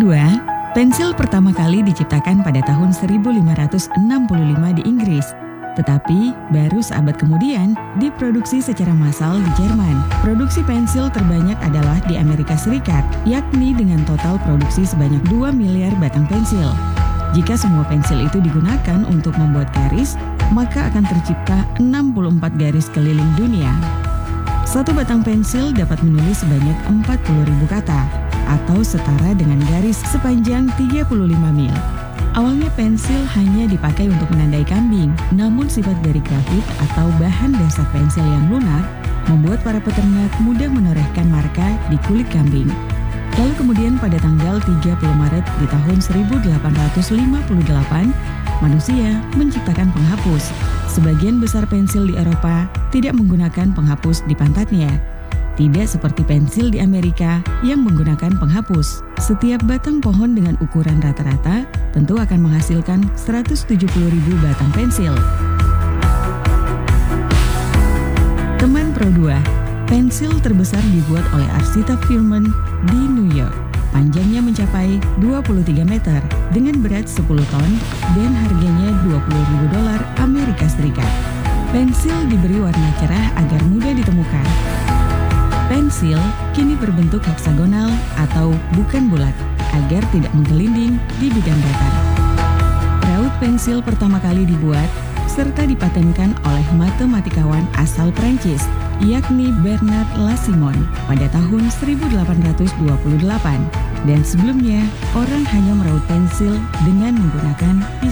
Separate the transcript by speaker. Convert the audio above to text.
Speaker 1: Kedua, pensil pertama kali diciptakan pada tahun 1565 di Inggris, tetapi baru seabad kemudian diproduksi secara massal di Jerman. Produksi pensil terbanyak adalah di Amerika Serikat, yakni dengan total produksi sebanyak 2 miliar batang pensil. Jika semua pensil itu digunakan untuk membuat garis, maka akan tercipta 64 garis keliling dunia. Satu batang pensil dapat menulis sebanyak 40.000 kata, atau setara dengan garis sepanjang 35 mil. Awalnya pensil hanya dipakai untuk menandai kambing, namun sifat dari grafit atau bahan dasar pensil yang lunak membuat para peternak mudah menorehkan marka di kulit kambing. Lalu kemudian pada tanggal 30 Maret di tahun 1858, manusia menciptakan penghapus. Sebagian besar pensil di Eropa tidak menggunakan penghapus di pantatnya. Tidak seperti pensil di Amerika yang menggunakan penghapus. Setiap batang pohon dengan ukuran rata-rata tentu akan menghasilkan 170.000 batang pensil. Teman Pro 2, pensil terbesar dibuat oleh Arcita Firman di New York. Panjangnya mencapai 23 meter dengan berat 10 ton dan harganya $20.000 Amerika Serikat. Pensil diberi warna cerah agar mudah ditemukan. Pensil kini berbentuk heksagonal atau bukan bulat agar tidak menggelinding di bidang datar. Raut pensil pertama kali dibuat serta dipatenkan oleh matematikawan asal Prancis, yakni Bernard Lassimon pada tahun 1828. Dan sebelumnya, orang hanya meraut pensil dengan menggunakan pisau.